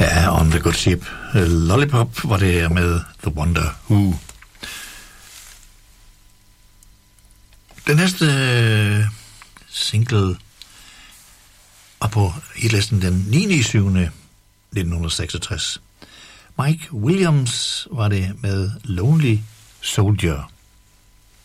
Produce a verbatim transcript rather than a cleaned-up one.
Ja, On the Good Ship. Lollipop var det med The Wonder Who. Den næste single var på hitlisten den niende syvende nitten seksogtres. Mike Williams var det med Lonely Soldier.